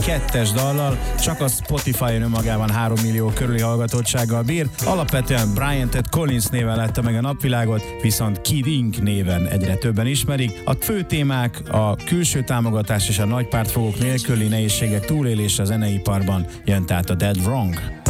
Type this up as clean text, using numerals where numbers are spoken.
2-es dallal, csak a Spotify-on önmagában 3 millió körüli hallgatottsággal bír. Alapvetően Brian Ted Collins néven lette meg a napvilágot, viszont Kid Ink néven egyre többen ismerik. A fő témák a külső támogatás és a nagy pártfogók nélküli nehézségek túlélése a zeneiparban, jön tehát a Dead Wrong.